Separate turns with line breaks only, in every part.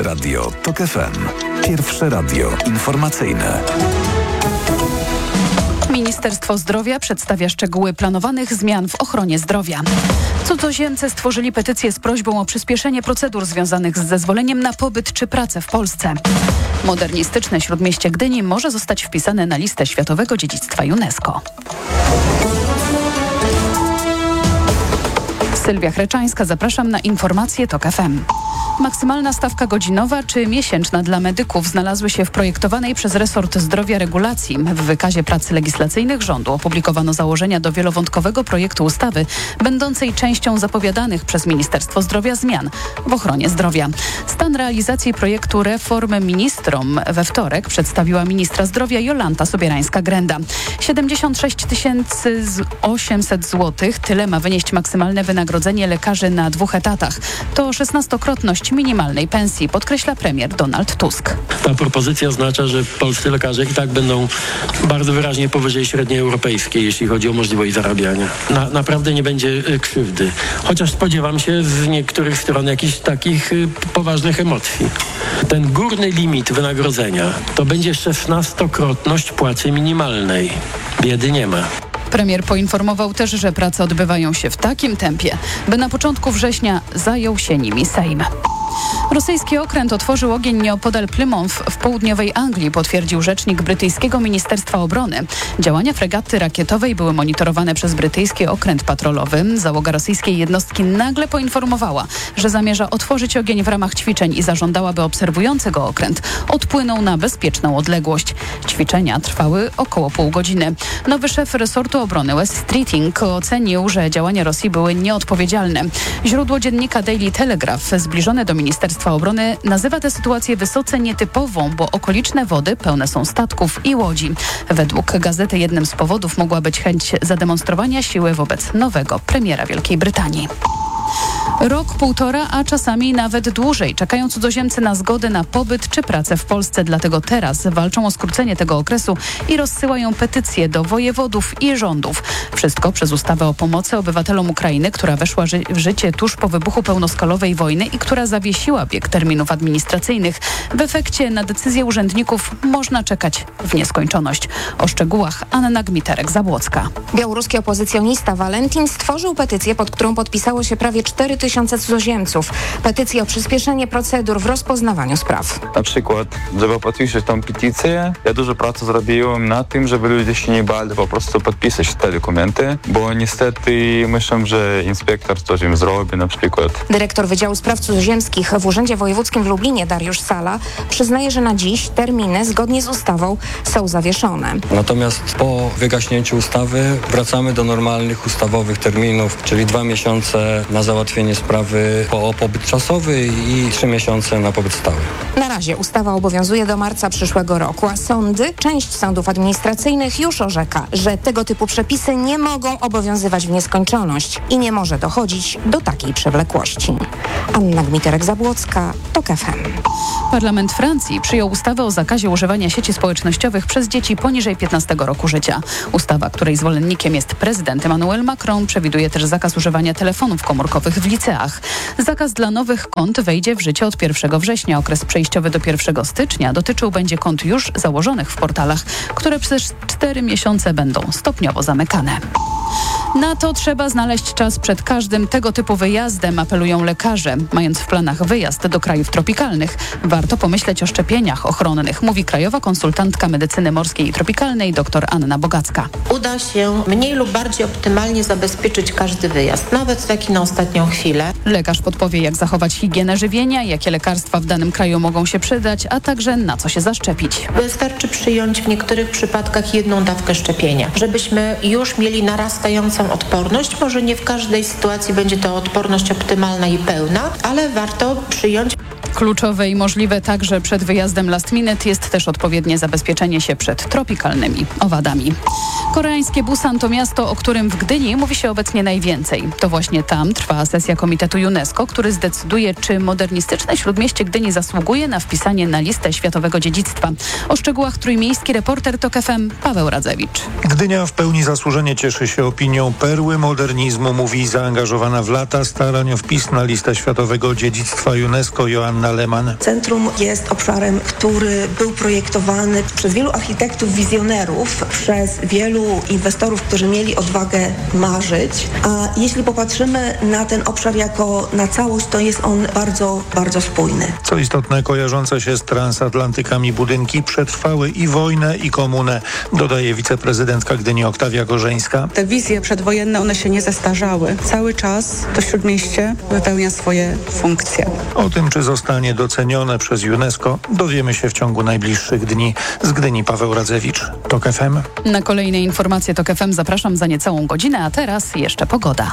Radio TOK FM. Pierwsze radio informacyjne.
Ministerstwo Zdrowia przedstawia szczegóły planowanych zmian w ochronie zdrowia. Cudzoziemcy stworzyli petycję z prośbą o przyspieszenie procedur związanych z zezwoleniem na pobyt czy pracę w Polsce. Modernistyczne Śródmieście Gdyni może zostać wpisane na listę Światowego Dziedzictwa UNESCO. Sylwia Chreczańska, zapraszam na informacje TOK FM. Maksymalna stawka godzinowa czy miesięczna dla medyków znalazły się w projektowanej przez resort zdrowia regulacji. W wykazie prac legislacyjnych rządu opublikowano założenia do wielowątkowego projektu ustawy, będącej częścią zapowiadanych przez Ministerstwo Zdrowia zmian w ochronie zdrowia. Stan realizacji projektu reform ministrom we wtorek przedstawiła ministra zdrowia Jolanta Sobierańska-Grenda. 76 800 zł, tyle ma wynieść maksymalne wynagrodzenie lekarzy na 2 etatach. To 16-krotność minimalnej pensji, podkreśla premier Donald Tusk.
Ta propozycja oznacza, że polscy lekarze i tak będą bardzo wyraźnie powyżej średniej europejskiej, jeśli chodzi o możliwość zarabiania. Naprawdę nie będzie krzywdy. Chociaż spodziewam się z niektórych stron jakichś takich poważnych emocji. Ten górny limit wynagrodzenia to będzie 16-krotność płacy minimalnej. Biedy nie ma.
Premier poinformował też, że prace odbywają się w takim tempie, by na początku września zajął się nimi Sejm. Rosyjski okręt otworzył ogień nieopodal Plymouth w południowej Anglii, potwierdził rzecznik brytyjskiego Ministerstwa Obrony. Działania fregaty rakietowej były monitorowane przez brytyjski okręt patrolowy. Załoga rosyjskiej jednostki nagle poinformowała, że zamierza otworzyć ogień w ramach ćwiczeń i zażądała, by obserwujący go okręt odpłynął na bezpieczną odległość. Ćwiczenia trwały około pół godziny. Nowy szef resortu obrony Wes Streeting ocenił, że działania Rosji były nieodpowiedzialne. Źródło dziennika Daily Telegraph zbliżone do Ministerstwa Obrony nazywa tę sytuację wysoce nietypową, bo okoliczne wody pełne są statków i łodzi. Według gazety jednym z powodów mogła być chęć zademonstrowania siły wobec nowego premiera Wielkiej Brytanii. Rok, półtora, a czasami nawet dłużej czekają cudzoziemcy na zgodę na pobyt czy pracę w Polsce. Dlatego teraz walczą o skrócenie tego okresu i rozsyłają petycje do wojewodów i rządów. Wszystko przez ustawę o pomocy obywatelom Ukrainy, która weszła w życie tuż po wybuchu pełnoskalowej wojny i która zawiesiła bieg terminów administracyjnych. W efekcie na decyzję urzędników można czekać w nieskończoność. O szczegółach Anna Gmiterek-Zabłocka.
Białoruski opozycjonista Valentin stworzył petycję, pod którą podpisało się prawie 4000 cudzoziemców. Petycję o przyspieszenie procedur w rozpoznawaniu spraw.
Na przykład, żeby podpisać tą petycję, ja dużo pracy zrobiłem na tym, żeby ludzie się nie bali po prostu podpisać te dokumenty, bo niestety myślę, że inspektor coś im zrobi na przykład.
Dyrektor Wydziału Spraw Cudzoziemskich w Urzędzie Wojewódzkim w Lublinie, Dariusz Sala, przyznaje, że na dziś terminy zgodnie z ustawą są zawieszone.
Natomiast po wygaśnięciu ustawy wracamy do normalnych ustawowych terminów, czyli 2 miesiące na załatwienie sprawy o pobyt czasowy i 3 miesiące na pobyt stały.
Na razie ustawa obowiązuje do marca przyszłego roku, a część sądów administracyjnych już orzeka, że tego typu przepisy nie mogą obowiązywać w nieskończoność i nie może dochodzić do takiej przewlekłości. Anna Gmiterek-Zabłocka, TOK FM.
Parlament Francji przyjął ustawę o zakazie używania sieci społecznościowych przez dzieci poniżej 15 roku życia. Ustawa, której zwolennikiem jest prezydent Emmanuel Macron, przewiduje też zakaz używania telefonów komórkowych w liceach. Zakaz dla nowych kont wejdzie w życie od 1 września. Okres przejściowy do 1 stycznia dotyczył będzie kont już założonych w portalach, które przez 4 miesiące będą stopniowo zamykane. Na to trzeba znaleźć czas przed każdym tego typu wyjazdem, apelują lekarze. Mając w planach wyjazd do krajów tropikalnych, warto pomyśleć o szczepieniach ochronnych, mówi krajowa konsultantka medycyny morskiej i tropikalnej dr Anna Bogacka.
Uda się mniej lub bardziej optymalnie zabezpieczyć każdy wyjazd, nawet taki na ostatnią chwilę.
Lekarz podpowie, jak zachować higienę żywienia, jakie lekarstwa w danym kraju mogą się przydać, a także na co się zaszczepić.
Wystarczy przyjąć w niektórych przypadkach 1 dawkę szczepienia, żebyśmy już mieli narastającą odporność. Może nie w każdej sytuacji będzie to odporność optymalna i pełna, ale warto przyjąć.
Kluczowe i możliwe także przed wyjazdem last minute jest też odpowiednie zabezpieczenie się przed tropikalnymi owadami. Koreańskie Busan to miasto, o którym w Gdyni mówi się obecnie najwięcej. To właśnie tam trwa sesja Komitetu UNESCO, który zdecyduje, czy modernistyczne Śródmieście Gdyni zasługuje na wpisanie na listę Światowego Dziedzictwa. O szczegółach trójmiejski reporter TOK FM Paweł Radzewicz.
Gdynia w pełni zasłużenie cieszy się opinią perły modernizmu, mówi zaangażowana w lata starań o wpis na listę Światowego Dziedzictwa UNESCO Joanna Anna Lehmann.
Centrum jest obszarem, który był projektowany przez wielu architektów, wizjonerów, przez wielu inwestorów, którzy mieli odwagę marzyć. A jeśli popatrzymy na ten obszar jako na całość, to jest on bardzo, bardzo spójny.
Co istotne, kojarzące się z transatlantykami budynki przetrwały i wojnę, i komunę, dodaje wiceprezydentka Gdyni Oktawia Gorzeńska.
Te wizje przedwojenne, one się nie zestarzały. Cały czas to Śródmieście wypełnia swoje funkcje.
O tym, czy zostanie docenione przez UNESCO, dowiemy się w ciągu najbliższych dni. Z Gdyni Paweł Radzewicz, TOK FM.
Na kolejne informacje TOK FM zapraszam za niecałą godzinę, a teraz jeszcze pogoda.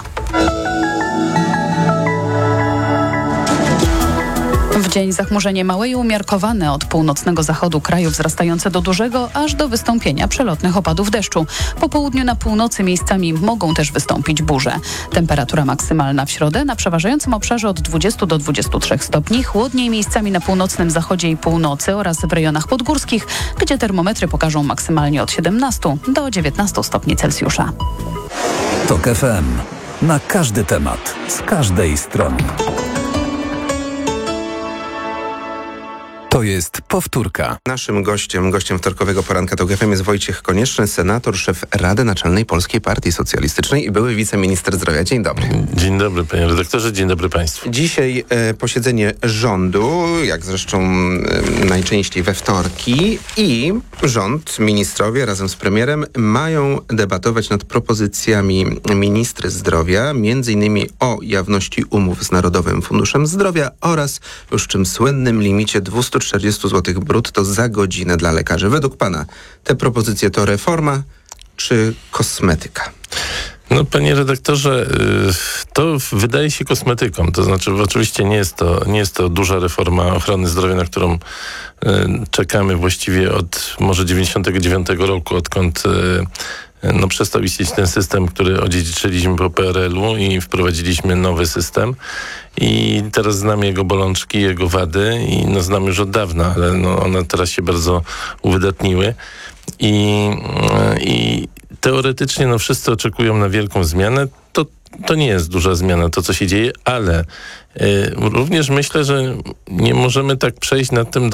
W dzień zachmurzenie małe i umiarkowane od północnego zachodu kraju wzrastające do dużego, aż do wystąpienia przelotnych opadów deszczu. Po południu na północy miejscami mogą też wystąpić burze. Temperatura maksymalna w środę na przeważającym obszarze od 20 do 23 stopni, chłodniej miejscami na północnym zachodzie i północy oraz w rejonach podgórskich, gdzie termometry pokażą maksymalnie od 17 do 19 stopni Celsjusza.
TOK FM. Na każdy temat, z każdej strony. To jest powtórka.
Naszym gościem wtorkowego poranka TOK FM jest Wojciech Konieczny, senator, szef Rady Naczelnej Polskiej Partii Socjalistycznej i były wiceminister zdrowia. Dzień dobry.
Dzień dobry, panie redaktorze, dzień dobry państwu.
Dzisiaj posiedzenie rządu, jak zresztą najczęściej we wtorki, i rząd, ministrowie razem z premierem mają debatować nad propozycjami ministry zdrowia, m.in. o jawności umów z Narodowym Funduszem Zdrowia oraz już czym słynnym limicie 240 zł brutto za godzinę dla lekarzy. Według pana te propozycje to reforma czy kosmetyka?
No, panie redaktorze, to wydaje się kosmetyką. To znaczy, oczywiście nie jest to duża reforma ochrony zdrowia, na którą czekamy właściwie od może 99 roku, odkąd przestał istnieć ten system, który odziedziczyliśmy po PRL-u i wprowadziliśmy nowy system. I teraz znamy jego bolączki, jego wady i znamy już od dawna, ale one teraz się bardzo uwydatniły. I teoretycznie wszyscy oczekują na wielką zmianę. To nie jest duża zmiana, to co się dzieje, ale również myślę, że nie możemy tak przejść nad tym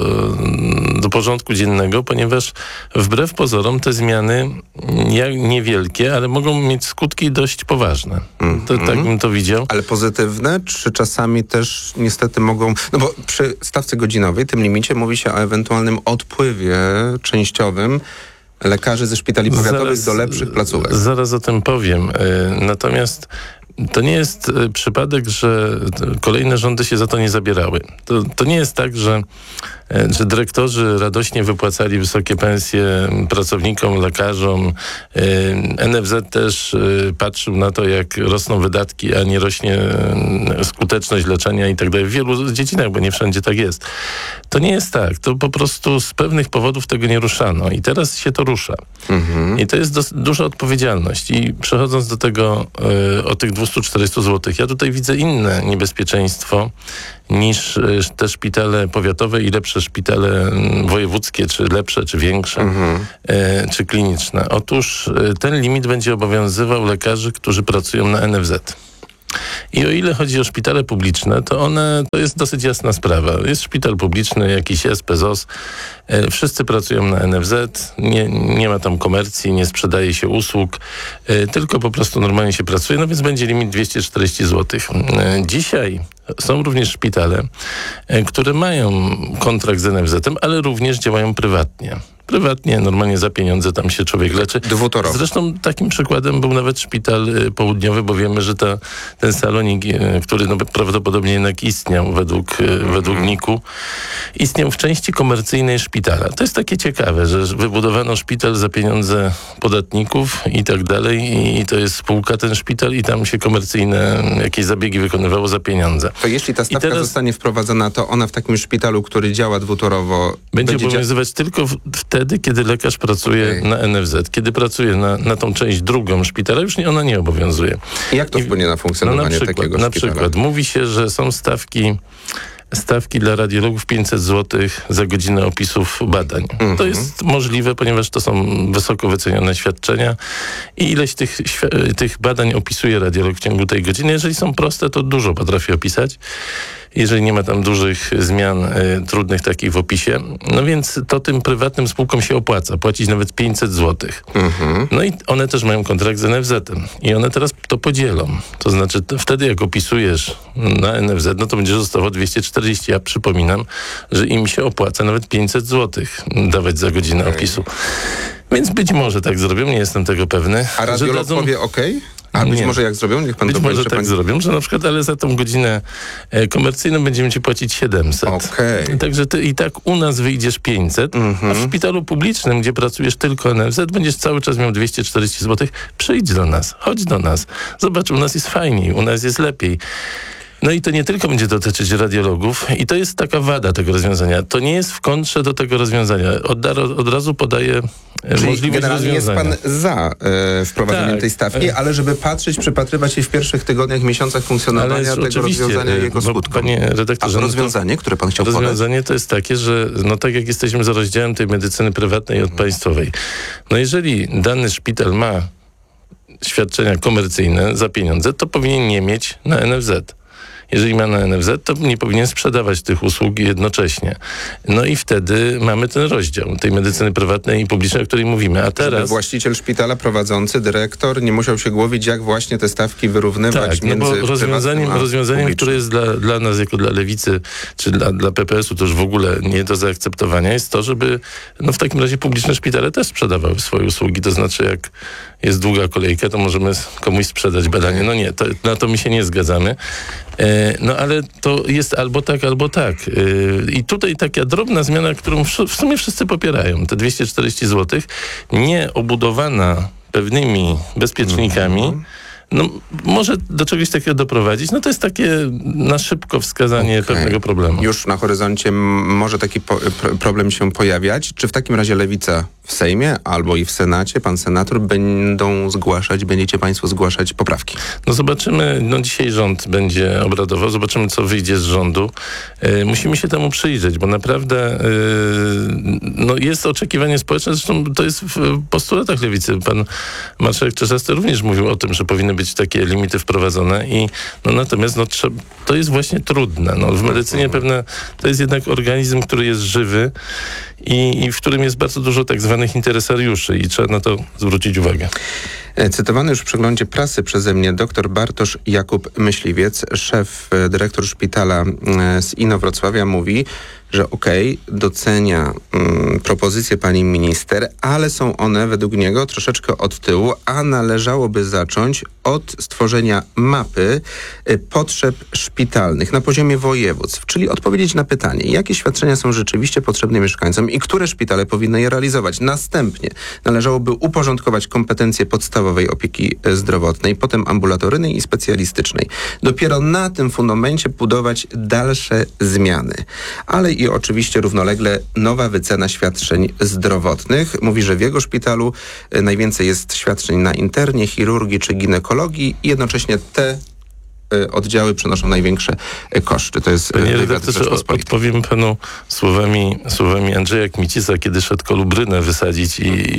do porządku dziennego, ponieważ wbrew pozorom te zmiany niewielkie, ale mogą mieć skutki dość poważne. Tak bym to widział.
Ale pozytywne, czy czasami też niestety mogą... No bo przy stawce godzinowej, tym limicie, mówi się o ewentualnym odpływie częściowym lekarzy ze szpitali powiatowych do lepszych placówek.
Zaraz o tym powiem. Natomiast to nie jest przypadek, że kolejne rządy się za to nie zabierały. To nie jest tak, że dyrektorzy radośnie wypłacali wysokie pensje pracownikom, lekarzom. NFZ też patrzył na to, jak rosną wydatki, a nie rośnie skuteczność leczenia i tak dalej. W wielu dziedzinach, bo nie wszędzie tak jest. To nie jest tak. To po prostu z pewnych powodów tego nie ruszano. I teraz się to rusza. I to jest duża odpowiedzialność. I przechodząc do tego, o tych 240 zł, ja tutaj widzę inne niebezpieczeństwo niż te szpitale powiatowe i lepsze szpitale wojewódzkie, czy lepsze, czy większe, czy kliniczne. Otóż ten limit będzie obowiązywał lekarzy, którzy pracują na NFZ. I o ile chodzi o szpitale publiczne, to jest dosyć jasna sprawa. Jest szpital publiczny, jakiś SPZOS, wszyscy pracują na NFZ, nie ma tam komercji, nie sprzedaje się usług, tylko po prostu normalnie się pracuje, więc będzie limit 240 zł. Dzisiaj są również szpitale, które mają kontrakt z NFZ-em, ale również działają prywatnie. Normalnie za pieniądze tam się człowiek leczy.
Dwutorowo.
Zresztą takim przykładem był nawet szpital południowy, bo wiemy, że ten salonik, który prawdopodobnie jednak istniał według NIK-u, istniał w części komercyjnej szpitala. To jest takie ciekawe, że wybudowano szpital za pieniądze podatników i tak dalej i to jest spółka ten szpital i tam się komercyjne jakieś zabiegi wykonywało za pieniądze.
To jeśli ta stawka zostanie wprowadzona, to ona w takim szpitalu, który działa dwutorowo...
Będzie obowiązywać tylko wtedy, kiedy lekarz pracuje na NFZ. Kiedy pracuje na tą część drugą szpitala, już ona nie obowiązuje.
I jak to wpłynie na funkcjonowanie takiego szpitala?
Na przykład mówi się, że są stawki dla radiologów 500 zł za godzinę opisów badań. To jest możliwe, ponieważ to są wysoko wycenione świadczenia i ileś tych badań opisuje radiolog w ciągu tej godziny. Jeżeli są proste, to dużo potrafi opisać. jeżeli nie ma tam dużych zmian trudnych takich w opisie. No więc to tym prywatnym spółkom się opłaca, płacić nawet 500 zł. No i one też mają kontrakt z NFZ-em i one teraz to podzielą. To znaczy wtedy jak opisujesz na NFZ, no to będziesz dostawał 240. Ja przypominam, że im się opłaca nawet 500 zł dawać za godzinę opisu. Więc być może tak zrobią, nie jestem tego pewny.
A radiolog powie okej? A być może jak zrobią? Niech pan
być może tak zrobią, że na przykład, ale za tą godzinę komercyjną będziemy ci płacić 700. Także ty i tak u nas wyjdziesz 500, a w szpitalu publicznym, gdzie pracujesz tylko NFZ, będziesz cały czas miał 240 zł. Przyjdź do nas, chodź do nas. Zobacz, u nas jest fajniej, u nas jest lepiej. No i to nie tylko będzie dotyczyć radiologów i to jest taka wada tego rozwiązania. To nie jest w kontrze do tego rozwiązania. Od razu podaję możliwość rozwiązania.
Jest pan za wprowadzeniem tej stawki, ale żeby patrzeć, przypatrywać się w pierwszych tygodniach, miesiącach funkcjonowania tego rozwiązania i jego skutkom.
Panie redaktorze,
a rozwiązanie, które pan chciał
rozwiązanie to jest takie, że no tak jak jesteśmy za rozdziałem tej medycyny prywatnej od państwowej. No jeżeli dany szpital ma świadczenia komercyjne za pieniądze, to powinien nie mieć na NFZ. Jeżeli ma na NFZ, to nie powinien sprzedawać tych usług jednocześnie. No i wtedy mamy ten rozdział tej medycyny prywatnej i publicznej, o której mówimy. A teraz...
Żeby właściciel szpitala, prowadzący, dyrektor nie musiał się głowić, jak właśnie te stawki wyrównywać między
bo rozwiązaniem, które jest dla nas, jako dla Lewicy, czy dla PPS-u, to już w ogóle nie do zaakceptowania, jest to, żeby w takim razie publiczne szpitale też sprzedawały swoje usługi. To znaczy, jak jest długa kolejka, to możemy komuś sprzedać badanie. No nie, na to my się nie zgadzamy. No ale to jest albo tak, albo tak. I tutaj taka drobna zmiana, którą w sumie wszyscy popierają. Te 240 zł, nie obudowana pewnymi bezpiecznikami, no, może do czegoś takiego doprowadzić. No to jest takie na szybko wskazanie pewnego problemu.
Już na horyzoncie może taki problem się pojawiać. Czy w takim razie Lewica w Sejmie albo i w Senacie, pan senator, będziecie państwo zgłaszać poprawki?
No zobaczymy, dzisiaj rząd będzie obradował, zobaczymy, co wyjdzie z rządu. Musimy się temu przyjrzeć, bo naprawdę jest oczekiwanie społeczne, zresztą to jest w postulatach Lewicy. Pan marszałek Czarzasty również mówił o tym, że powinny być takie limity wprowadzone i natomiast to jest właśnie trudne. W medycynie pewne, to jest jednak organizm, który jest żywy i w którym jest bardzo dużo tak zwanych interesariuszy i trzeba na to zwrócić uwagę.
Cytowany już w przeglądzie prasy przeze mnie dr Bartosz Jakub Myśliwiec, dyrektor szpitala z Inowrocławia, mówi, że docenia propozycje pani minister, ale są one według niego troszeczkę od tyłu, a należałoby zacząć od stworzenia mapy potrzeb szpitalnych na poziomie województw, czyli odpowiedzieć na pytanie, jakie świadczenia są rzeczywiście potrzebne mieszkańcom i które szpitale powinny je realizować. Następnie należałoby uporządkować kompetencje podstawowej opieki zdrowotnej, potem ambulatoryjnej i specjalistycznej. Dopiero na tym fundamencie budować dalsze zmiany. Ale i oczywiście równolegle nowa wycena świadczeń zdrowotnych. Mówi, że w jego szpitalu najwięcej jest świadczeń na internie, chirurgii czy ginekologii i jednocześnie te oddziały przynoszą największe koszty. To jest
Panie redaktorze, odpowiem panu słowami Andrzeja Kmicica, kiedy szedł Kolubrynę wysadzić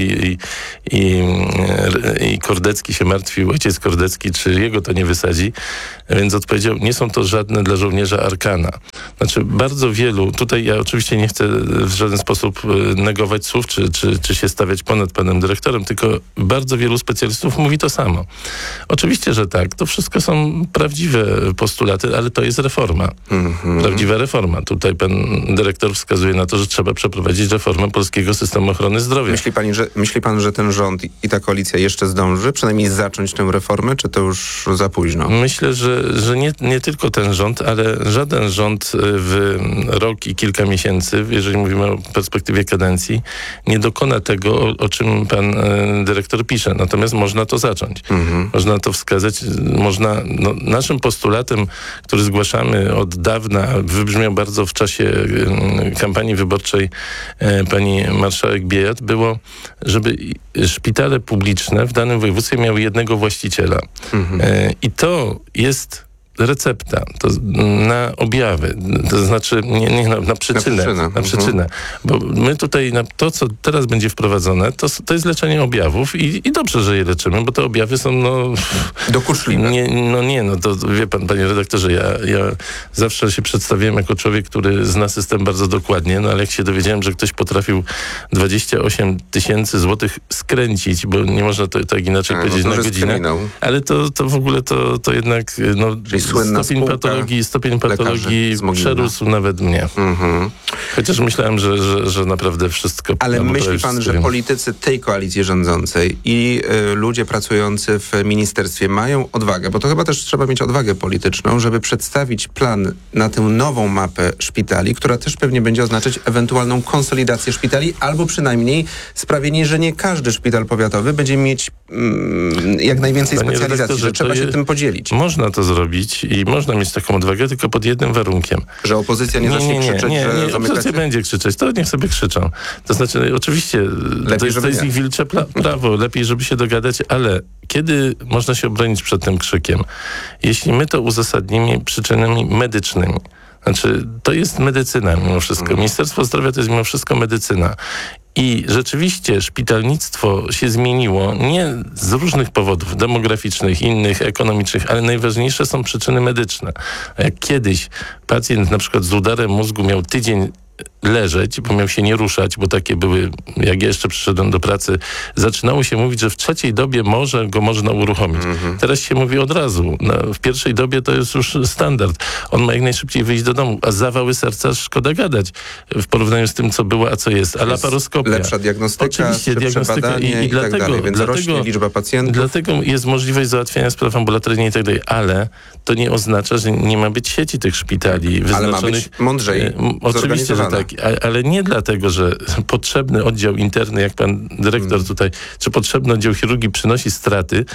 i Kordecki się martwił, ojciec Kordecki, czy jego to nie wysadzi, więc odpowiedział, nie są to żadne dla żołnierza arkana. Znaczy bardzo wielu, tutaj ja oczywiście nie chcę w żaden sposób negować słów, czy się stawiać ponad panem dyrektorem, tylko bardzo wielu specjalistów mówi to samo. Oczywiście, że tak, to wszystko są prawdziwe postulaty, ale to jest reforma. Prawdziwa reforma. Tutaj pan dyrektor wskazuje na to, że trzeba przeprowadzić reformę polskiego systemu ochrony zdrowia.
Myśli pan, że ten rząd i ta koalicja jeszcze zdąży przynajmniej zacząć tę reformę, czy to już za późno?
Myślę, że nie tylko ten rząd, ale żaden rząd w rok i kilka miesięcy, jeżeli mówimy o perspektywie kadencji, nie dokona tego, o czym pan dyrektor pisze. Natomiast można to zacząć. Można to wskazać. Naszym postulatem, który zgłaszamy od dawna, wybrzmiał bardzo w czasie kampanii wyborczej pani marszałek Biejat, było, żeby szpitale publiczne w danym województwie miały jednego właściciela. I to jest recepta to na objawy, to znaczy na przyczynę. Na przyczynę. Bo my tutaj, to co teraz będzie wprowadzone, to jest leczenie objawów i dobrze, że je leczymy, bo te objawy są
dokuczliwe.
To wie pan, panie redaktorze, ja zawsze się przedstawiłem jako człowiek, który zna system bardzo dokładnie, ale jak się dowiedziałem, że ktoś potrafił 28 000 złotych skręcić, bo nie można to tak inaczej powiedzieć na godzinę, ale to w ogóle to jednak stopień patologii przerósł nawet mnie. Chociaż myślałem, że naprawdę wszystko...
Ale myśli pan, że politycy tej koalicji rządzącej i ludzie pracujący w ministerstwie mają odwagę, bo to chyba też trzeba mieć odwagę polityczną, żeby przedstawić plan na tę nową mapę szpitali, która też pewnie będzie oznaczać ewentualną konsolidację szpitali, albo przynajmniej sprawienie, że nie każdy szpital powiatowy będzie mieć jak najwięcej specjalizacji, że trzeba się tym podzielić.
Można to zrobić i można mieć taką odwagę, tylko pod jednym warunkiem.
Że opozycja nie zacznie krzyczeć, że zamykacie...
Opozycja będzie krzyczeć, to niech sobie krzyczą. To znaczy, oczywiście, to jest ich wilcze prawo, lepiej, żeby się dogadać, ale kiedy można się obronić przed tym krzykiem? Jeśli my to uzasadnimy przyczynami medycznymi. Znaczy, to jest medycyna mimo wszystko. Ministerstwo Zdrowia to jest mimo wszystko medycyna. I rzeczywiście szpitalnictwo się zmieniło nie z różnych powodów demograficznych, innych, ekonomicznych, ale najważniejsze są przyczyny medyczne. A jak kiedyś pacjent na przykład z udarem mózgu miał tydzień leżeć, bo miał się nie ruszać, bo takie były, jak ja jeszcze przyszedłem do pracy, zaczynało się mówić, że w trzeciej dobie go można uruchomić. Teraz się mówi od razu. W pierwszej dobie to jest już standard. On ma jak najszybciej wyjść do domu, a zawały serca szkoda gadać w porównaniu z tym, co było, a co jest. A laparoskopia.
Lepsza diagnostyka,
oczywiście diagnostyka
i tak dalej, więc rośnie liczba pacjentów.
Dlatego jest możliwość załatwiania spraw ambulatoryjnej i tak dalej, ale to nie oznacza, że nie ma być sieci tych szpitali wyznaczonych.
Ale ma być mądrzej
oczywiście, że tak, ale nie dlatego, że potrzebny oddział interny, jak pan dyrektor tutaj, czy potrzebny oddział chirurgii przynosi straty,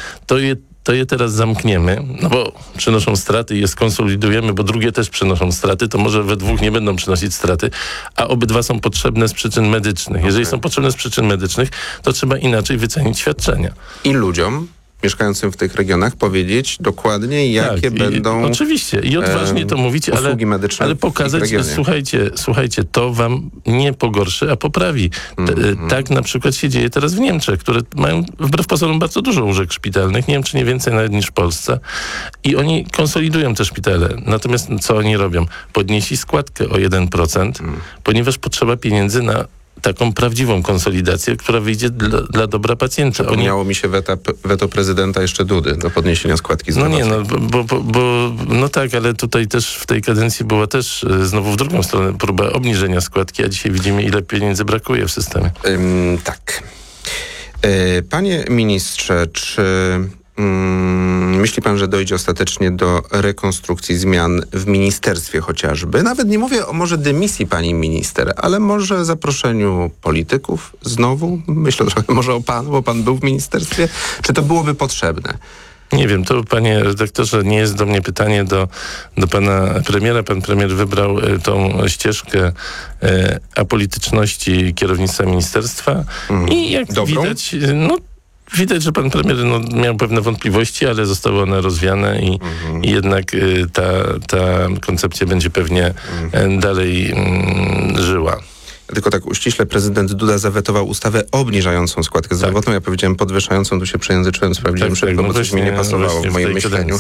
to je teraz zamkniemy, bo przynoszą straty i je skonsolidujemy, bo drugie też przynoszą straty, to może we dwóch nie będą przynosić straty, a obydwa są potrzebne z przyczyn medycznych. Jeżeli są potrzebne z przyczyn medycznych, to trzeba inaczej wycenić świadczenia.
I ludziom mieszkającym w tych regionach powiedzieć dokładnie, jakie będą
oczywiście i odważnie to mówić, ale pokazać, słuchajcie, to wam nie pogorszy, a poprawi. Tak na przykład się dzieje teraz w Niemczech, które mają wbrew pozorom bardzo dużo łóżek szpitalnych, nie wiem, czy nie więcej nawet niż w Polsce, i oni konsolidują te szpitale. Natomiast co oni robią? Podnieśli składkę o 1%, ponieważ potrzeba pieniędzy na taką prawdziwą konsolidację, która wyjdzie dla dobra pacjenta.
Przypomniało mi się weto prezydenta jeszcze Dudy do podniesienia składki zdrowotnej.
No tak, ale tutaj też w tej kadencji była też znowu w drugą stronę próba obniżenia składki, a dzisiaj widzimy, ile pieniędzy brakuje w systemie.
Tak. Panie ministrze, czy myśli pan, że dojdzie ostatecznie do rekonstrukcji zmian w ministerstwie chociażby? Nawet nie mówię o może dymisji pani minister, ale może zaproszeniu polityków znowu? Myślę trochę może o panu, bo pan był w ministerstwie. Czy to byłoby potrzebne?
Nie wiem, to panie redaktorze nie jest do mnie pytanie do pana premiera. Pan premier wybrał tą ścieżkę apolityczności kierownictwa ministerstwa i jak widać, widać, że pan premier miał pewne wątpliwości, ale zostały one rozwiane i jednak ta koncepcja będzie pewnie dalej żyła.
Tylko tak uściśle, prezydent Duda zawetował ustawę obniżającą składkę zdrowotną. Ja powiedziałem podwyższającą, tu się przejęzyczyłem, sprawdziłem szybko, bo coś mi nie pasowało w moim myśleniu.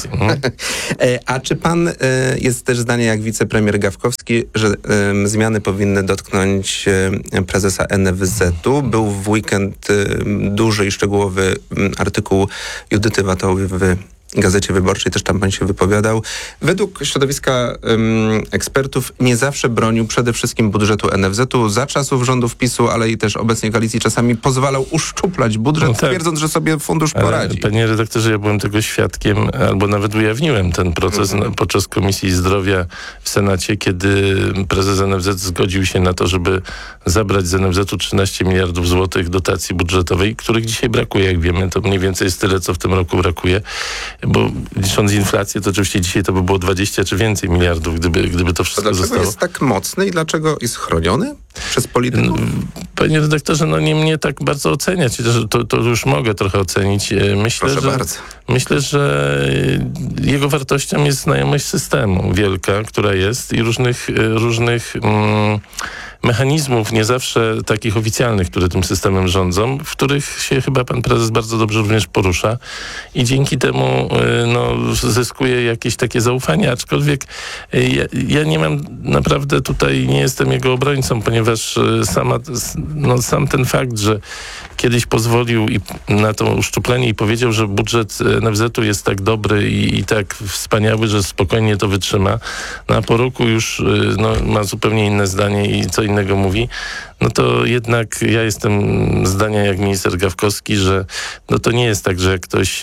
A czy pan jest też zdania jak wicepremier Gawkowski, że zmiany powinny dotknąć prezesa NFZ-u? Był w weekend duży i szczegółowy artykuł Judyty Watoły w Gazecie Wyborczej, też tam pan się wypowiadał. Według środowiska ekspertów nie zawsze bronił przede wszystkim budżetu NFZ-u. Za czasów rządów PiS-u, ale i też obecnej koalicji czasami pozwalał uszczuplać budżet, twierdząc, że sobie fundusz poradzi.
Panie redaktorze, ja byłem tego świadkiem, albo nawet ujawniłem ten proces podczas Komisji Zdrowia w Senacie, kiedy prezes NFZ zgodził się na to, żeby zabrać z NFZ-u 13 miliardów złotych dotacji budżetowej, których dzisiaj brakuje, jak wiemy. To mniej więcej jest tyle, co w tym roku brakuje. bo licząc inflację, to oczywiście dzisiaj to by było 20 czy więcej miliardów, gdyby to wszystko
dlaczego
zostało.
jest tak mocny i dlaczego jest chroniony przez polityków?
Panie redaktorze, nie mnie tak bardzo oceniać, to już mogę trochę ocenić. Myślę, że jego wartością jest znajomość systemu wielka, która jest i różnych mechanizmów, nie zawsze takich oficjalnych, które tym systemem rządzą, w których się chyba pan prezes bardzo dobrze również porusza i dzięki temu zyskuje jakieś takie zaufanie, aczkolwiek ja nie mam naprawdę tutaj, nie jestem jego obrońcą, ponieważ sam ten fakt, że kiedyś pozwolił na to uszczuplenie i powiedział, że budżet NFZ-u jest tak dobry i tak wspaniały, że spokojnie to wytrzyma, a po roku już ma zupełnie inne zdanie i co innego mówi, no to jednak ja jestem zdania jak minister Gawkowski, że to nie jest tak, że jak ktoś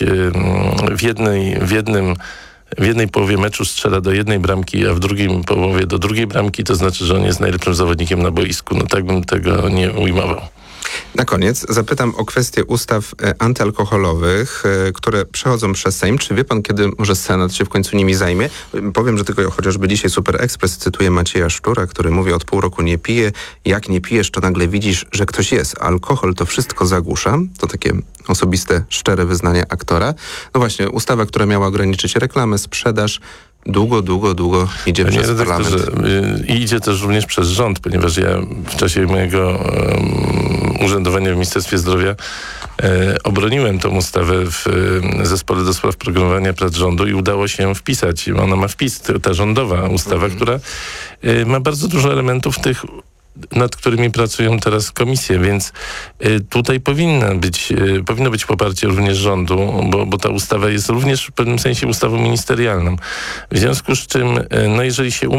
w jednej połowie meczu strzela do jednej bramki, a w drugiej połowie do drugiej bramki, to znaczy, że on jest najlepszym zawodnikiem na boisku. Tak bym tego nie ujmował.
Na koniec zapytam o kwestię ustaw antyalkoholowych, które przechodzą przez Sejm. Czy wie pan, kiedy może Senat się w końcu nimi zajmie? Powiem, że tylko chociażby dzisiaj Super Express cytuje Macieja Szczura, który mówi: od pół roku nie piję. Jak nie pijesz, to nagle widzisz, że ktoś jest. Alkohol to wszystko zagłusza. To takie osobiste, szczere wyznanie aktora. No właśnie, ustawa, która miała ograniczyć reklamę, sprzedaż, długo idzie przez parlament.
I idzie też również przez rząd, ponieważ ja w czasie mojego urzędowania w Ministerstwie Zdrowia obroniłem tą ustawę w zespole do spraw programowania prac rządu i udało się wpisać. Ona ma wpis, ta rządowa ustawa, która ma bardzo dużo elementów tych, nad którymi pracują teraz komisje, więc tutaj powinno być poparcie również rządu, bo ta ustawa jest również w pewnym sensie ustawą ministerialną. W związku z czym, jeżeli się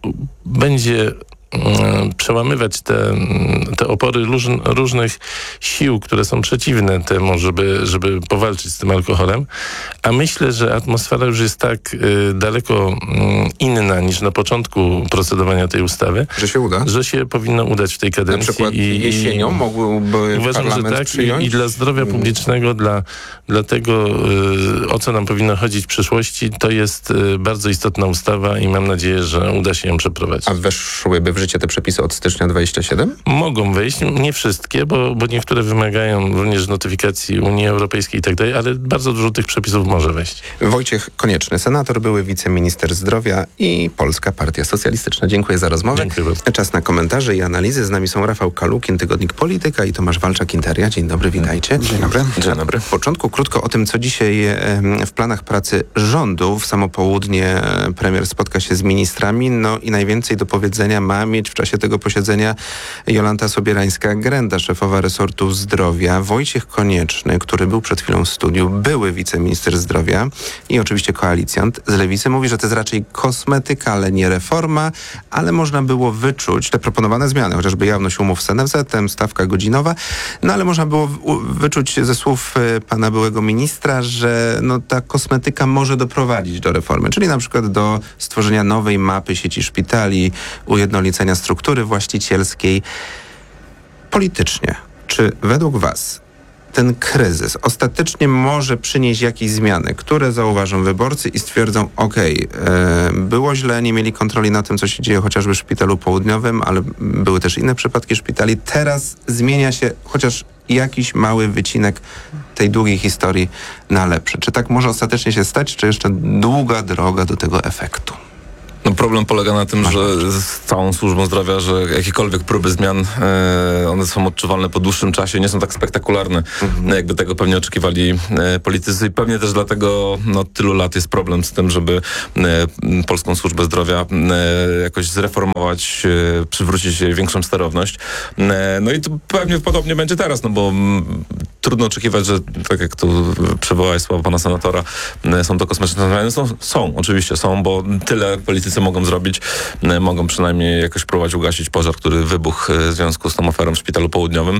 będzie przełamywać te opory różnych sił, które są przeciwne temu, żeby powalczyć z tym alkoholem, a myślę, że atmosfera już jest tak daleko inna niż na początku procedowania tej ustawy,
że się uda?
Że się powinno udać w tej kadencji.
Na przykład jesienią mogłyby
uważam, że tak,
przyjąć?
I dla zdrowia publicznego, dla tego, o co nam powinno chodzić w przyszłości, to jest bardzo istotna ustawa i mam nadzieję, że uda się ją przeprowadzić.
A weszłyby w życie te przepisy od stycznia 27?
Mogą wejść, nie wszystkie, bo niektóre wymagają również notyfikacji Unii Europejskiej i tak dalej, ale bardzo dużo tych przepisów może wejść.
Wojciech Konieczny, senator, były wiceminister zdrowia i Polska Partia Socjalistyczna. Dziękuję za rozmowę.
Dziękuję bardzo.
Czas na komentarze i analizy. Z nami są Rafał Kalukin, Tygodnik Polityka, i Tomasz Walczak, Interia. Dzień dobry, witajcie.
Dzień dobry.
Dzień dobry. W początku krótko o tym, co dzisiaj w planach pracy rządu. W samo południe premier spotka się z ministrami, i najwięcej do powiedzenia ma mieć w czasie tego posiedzenia Jolanta Sobierańska-Grenda, szefowa resortu zdrowia. Wojciech Konieczny, który był przed chwilą w studiu, były wiceminister zdrowia i oczywiście koalicjant z Lewicy, mówi, że to jest raczej kosmetyka, ale nie reforma, ale można było wyczuć te proponowane zmiany, chociażby jawność umów z NFZ-em, stawka godzinowa, ale można było wyczuć ze słów pana byłego ministra, że ta kosmetyka może doprowadzić do reformy, czyli na przykład do stworzenia nowej mapy sieci szpitali, ujednolicenia struktury właścicielskiej. Politycznie, czy według was ten kryzys ostatecznie może przynieść jakieś zmiany, które zauważą wyborcy i stwierdzą: było źle, nie mieli kontroli na tym, co się dzieje chociażby w szpitalu południowym, ale były też inne przypadki szpitali. Teraz zmienia się chociaż jakiś mały wycinek tej długiej historii na lepsze. Czy tak może ostatecznie się stać, czy jeszcze długa droga do tego efektu?
Problem polega na tym, że z całą służbą zdrowia, że jakiekolwiek próby zmian, one są odczuwalne po dłuższym czasie, nie są tak spektakularne, jakby tego pewnie oczekiwali politycy, i pewnie też dlatego od tylu lat jest problem z tym, żeby polską służbę zdrowia jakoś zreformować, przywrócić jej większą sterowność. I to pewnie podobnie będzie teraz, bo trudno oczekiwać, że tak jak tu przywołałeś słowa pana senatora, są to kosmetyczne zmiany. Oczywiście są, bo tyle politycy mogą zrobić, mogą przynajmniej jakoś próbować ugasić pożar, który wybuchł w związku z tą aferą w szpitalu południowym.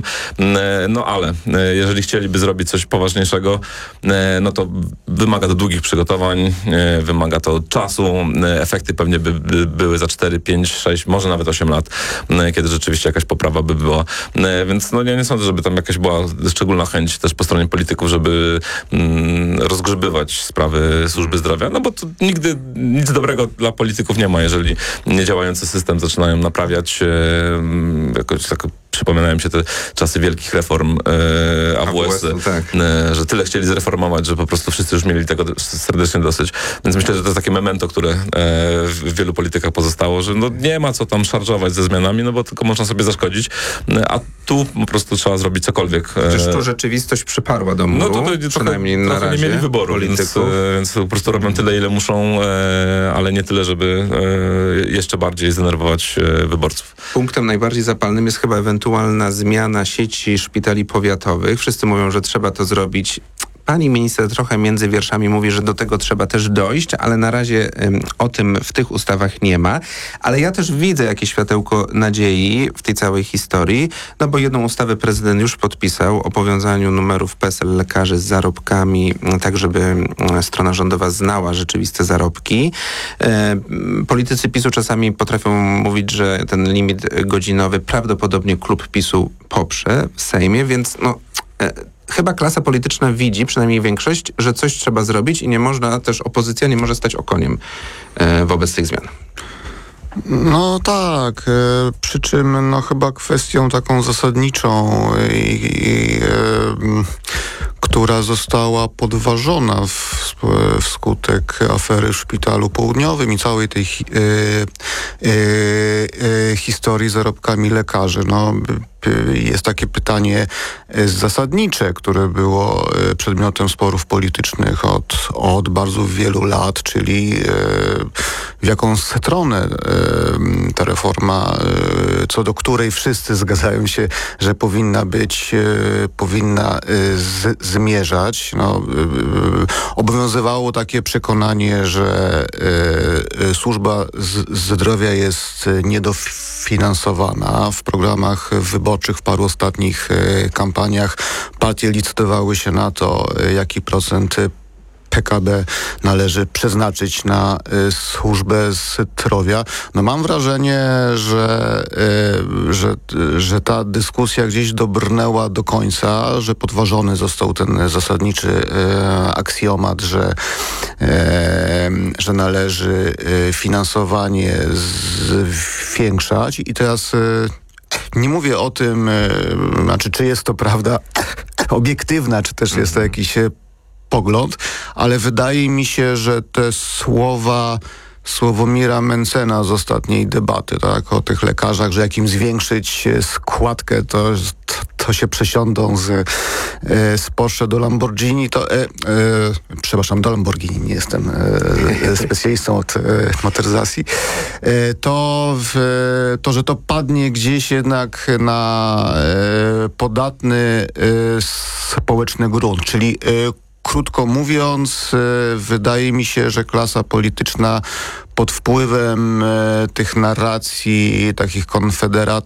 Ale jeżeli chcieliby zrobić coś poważniejszego, to wymaga to długich przygotowań, wymaga to czasu. Efekty pewnie by były za 4, 5, 6, może nawet 8 lat, kiedy rzeczywiście jakaś poprawa by była. Więc ja nie sądzę, żeby tam jakaś była szczególna chęć chęć też po stronie polityków, żeby rozgrzebywać sprawy służby zdrowia, no bo to nigdy nic dobrego dla polityków nie ma, jeżeli niedziałający system zaczynają naprawiać. Jakoś tak przypominają się te czasy wielkich reform AWS,
tak.
Że tyle chcieli zreformować, że po prostu wszyscy już mieli tego serdecznie dosyć. Więc myślę, że to jest takie memento, które w wielu politykach pozostało, że no nie ma co tam szarżować ze zmianami, no bo tylko można sobie zaszkodzić, a tu po prostu trzeba zrobić cokolwiek.
Przecież tu rzeczywistość przyparła do muru,
no to
przynajmniej na razie
nie mieli wyboru, więc po prostu robią tyle, ile muszą, ale nie tyle, żeby jeszcze bardziej zdenerwować wyborców.
Punktem najbardziej zapalnym jest chyba ewentualna zmiana sieci szpitali powiatowych. Wszyscy mówią, że trzeba to zrobić. Pani minister trochę między wierszami mówi, że do tego trzeba też dojść, ale na razie o tym w tych ustawach nie ma. Ale ja też widzę jakieś światełko nadziei w tej całej historii, no bo jedną ustawę prezydent już podpisał o powiązaniu numerów PESEL lekarzy z zarobkami, tak żeby strona rządowa znała rzeczywiste zarobki. Politycy PiS-u czasami potrafią mówić, że ten limit godzinowy prawdopodobnie klub PiS-u poprze w Sejmie, więc chyba klasa polityczna widzi, przynajmniej większość, że coś trzeba zrobić i nie można, też opozycja nie może stać okoniem wobec tych zmian.
No tak, przy czym no chyba kwestią taką zasadniczą która została podważona wskutek afery w Szpitalu Południowym i całej tej historii z zarobkami lekarzy. No, jest takie pytanie zasadnicze, które było przedmiotem sporów politycznych od bardzo wielu lat, czyli w jaką stronę ta reforma, co do której wszyscy zgadzają się, że powinna zmierzać. No, obowiązywało takie przekonanie, że służba zdrowia jest niedofinansowana. W programach wyborczych w paru ostatnich kampaniach partie licytowały się na to, jaki procent PKB należy przeznaczyć na służbę zdrowia. No mam wrażenie, że ta dyskusja gdzieś dobrnęła do końca, że podważony został ten zasadniczy aksjomat, że należy finansowanie zwiększać i teraz nie mówię o tym, czy jest to prawda obiektywna, czy też jest to jakiś pogląd, ale wydaje mi się, że te słowa Sławomira Mencena z ostatniej debaty, tak, o tych lekarzach, że jak im zwiększyć składkę, to się przesiądą z Porsche do Lamborghini, przepraszam, do Lamborghini, nie jestem specjalistą od motoryzacji, że to padnie gdzieś jednak na podatny społeczny grunt, czyli krótko mówiąc, wydaje mi się, że klasa polityczna pod wpływem tych narracji takich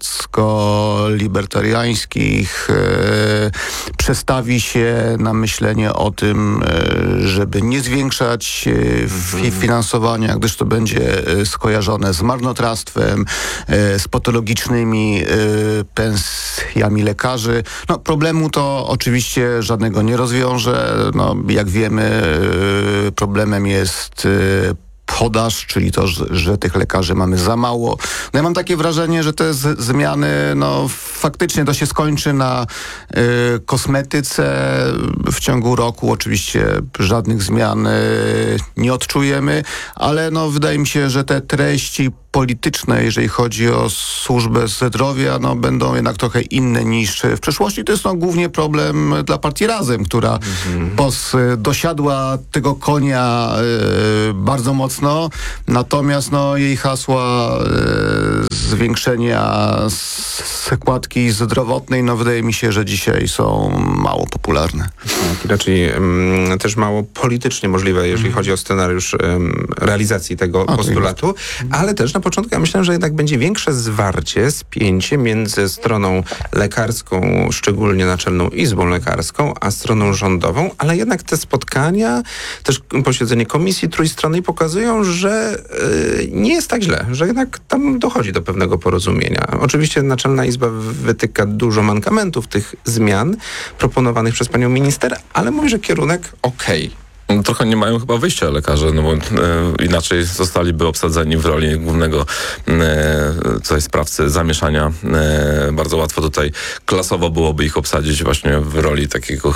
konfederacko-libertariańskich przestawi się na myślenie o tym, żeby nie zwiększać finansowania, gdyż to będzie skojarzone z marnotrawstwem, z patologicznymi pensjami lekarzy. No, problemu to oczywiście żadnego nie rozwiąże. No, jak wiemy, problemem jest podaż, czyli to, że tych lekarzy mamy za mało. No ja mam takie wrażenie, że te zmiany, no faktycznie to się skończy na kosmetyce w ciągu roku. Oczywiście żadnych zmian nie odczujemy, ale no wydaje mi się, że te treści polityczne, jeżeli chodzi o służbę zdrowia, no będą jednak trochę inne niż w przeszłości. To jest no głównie problem dla partii Razem, która dosiadła tego konia bardzo mocno, natomiast no jej hasła zwiększenia składki zdrowotnej, no wydaje mi się, że dzisiaj są mało popularne.
i raczej też mało politycznie możliwe, jeżeli chodzi o scenariusz realizacji tego postulatu, ale też na początku ja myślę, że jednak będzie większe zwarcie, spięcie między stroną lekarską, szczególnie Naczelną Izbą Lekarską, a stroną rządową, ale jednak te spotkania, też posiedzenie komisji trójstronnej pokazują, że nie jest tak źle, że jednak tam dochodzi do pewnego porozumienia. Oczywiście Naczelna Izba wytyka dużo mankamentów tych zmian proponowanych przez panią minister, ale mówi, że kierunek okej.
Trochę nie mają chyba wyjścia lekarze, no bo inaczej zostaliby obsadzeni w roli głównego tutaj sprawcy zamieszania. Bardzo łatwo tutaj klasowo byłoby ich obsadzić właśnie w roli takiego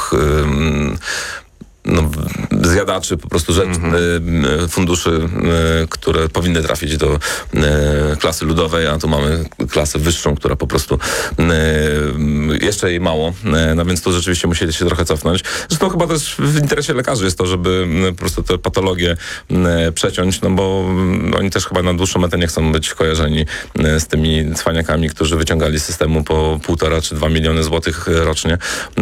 zjadaczy po prostu funduszy, które powinny trafić do klasy ludowej, a tu mamy klasę wyższą, która po prostu jeszcze jej mało, no więc tu rzeczywiście musieli się trochę cofnąć. Zresztą chyba też w interesie lekarzy jest to, żeby po prostu te patologie przeciąć, no bo oni też chyba na dłuższą metę nie chcą być kojarzeni z tymi cwaniakami, którzy wyciągali z systemu po 1,5 czy 2 miliony złotych rocznie,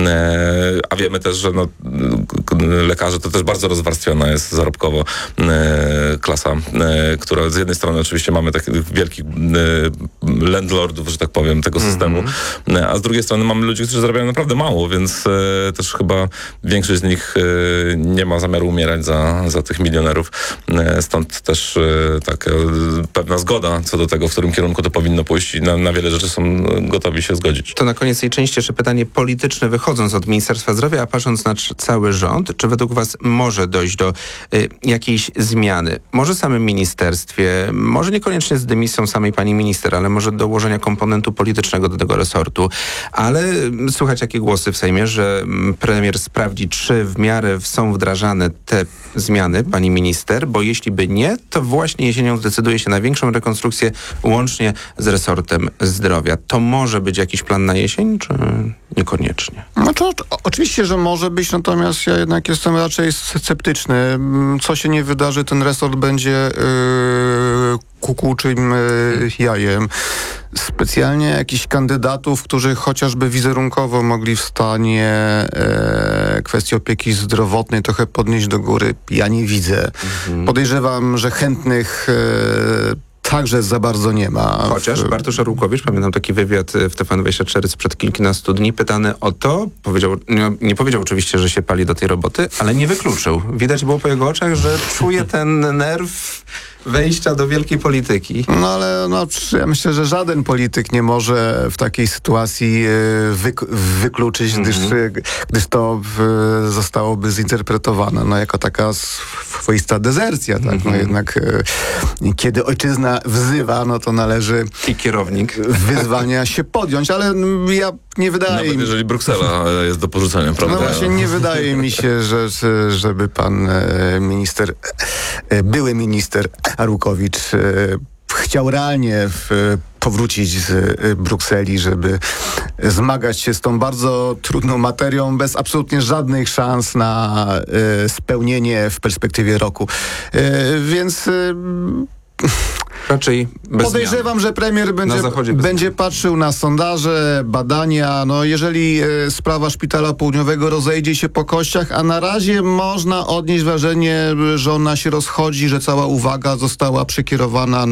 a wiemy też, że lekarze to też bardzo rozwarstwiona jest zarobkowo klasa, która z jednej strony oczywiście mamy takich wielkich landlordów, że tak powiem, tego systemu, a z drugiej strony mamy ludzi, którzy zarabiają naprawdę mało, więc też chyba większość z nich nie ma zamiaru umierać za tych milionerów. Stąd też taka pewna zgoda co do tego, w którym kierunku to powinno pójść i na wiele rzeczy są gotowi się zgodzić.
To na koniec tej części jeszcze pytanie polityczne, wychodząc od Ministerstwa Zdrowia, a patrząc na cały rząd, czy według was może dojść do jakiejś zmiany? Może w samym ministerstwie, może niekoniecznie z dymisją samej pani minister, ale może dołożenia komponentu politycznego do tego resortu. Ale słychać jakie głosy w Sejmie, że premier sprawdzi, czy w miarę są wdrażane te zmiany pani minister, bo jeśli by nie, to właśnie jesienią zdecyduje się na większą rekonstrukcję łącznie z resortem zdrowia. To może być jakiś plan na jesień, czy niekoniecznie?
Znaczy, oczywiście, że może być, natomiast ja jednak jestem raczej sceptyczny. Co się nie wydarzy, ten resort będzie kukułczym jajem. Specjalnie jakichś kandydatów, którzy chociażby wizerunkowo mogli w stanie kwestii opieki zdrowotnej trochę podnieść do góry, ja nie widzę. Podejrzewam, że chętnych także za bardzo nie ma.
Chociaż Bartosz Arłukowicz, pamiętam taki wywiad w TVN24 sprzed kilkunastu dni, pytany o to, nie powiedział oczywiście, że się pali do tej roboty, ale nie wykluczył. Widać było po jego oczach, że czuje ten nerw wejścia do wielkiej polityki.
No ale ja myślę, że żaden polityk nie może w takiej sytuacji wykluczyć, gdyż to zostałoby zinterpretowane jako taka swoista dezercja. Tak? No jednak kiedy ojczyzna wzywa, no to należy
i kierownik
wyzwania się podjąć, ale ja nie wydaje
mi się... Nawet jeżeli Bruksela jest do porzucenia, prawda?
No właśnie nie wydaje mi się, żeby pan były minister Arłukowicz chciał realnie powrócić z Brukseli, żeby zmagać się z tą bardzo trudną materią bez absolutnie żadnych szans na spełnienie w perspektywie roku. Więc...
Raczej bez
podejrzewam, że premier będzie patrzył na sondaże, badania. No jeżeli sprawa Szpitala Południowego rozejdzie się po kościach, a na razie można odnieść wrażenie, że ona się rozchodzi, że cała uwaga została przekierowana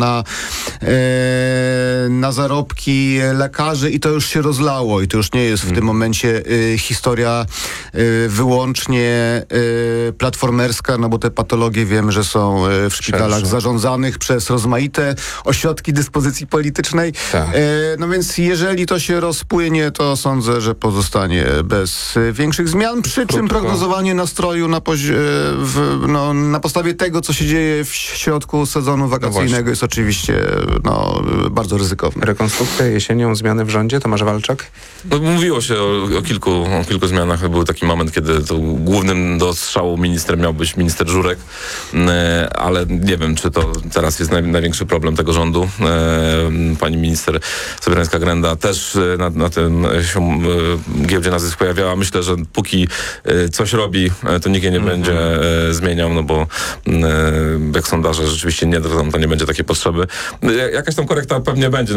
na zarobki lekarzy i to już się rozlało i to już nie jest w tym momencie historia wyłącznie platformerska, no bo te patologie wiemy, że są w szpitalach zarządzanych przez rozmaite ośrodki dyspozycji politycznej.
Tak.
No więc jeżeli to się rozpłynie, to sądzę, że pozostanie bez większych zmian, przy czym prognozowanie nastroju na podstawie tego, co się dzieje w środku sezonu wakacyjnego jest oczywiście bardzo ryzykowne.
Rekonstrukcja jesienią, zmiany w rządzie? Tomasz Walczak?
No, mówiło się o kilku zmianach. Był taki moment, kiedy to głównym do strzału ministrem miał być minister Żurek, ale nie wiem, czy to teraz jest największy problem tego rządu. Pani minister Sobierańska-Grenda też na tym giełdzie nazwisk pojawiała. Myślę, że póki coś robi, to nikt jej nie będzie zmieniał, no bo jak sondaże rzeczywiście nie dadzą, to nie będzie takiej potrzeby. Jakaś tam korekta pewnie będzie.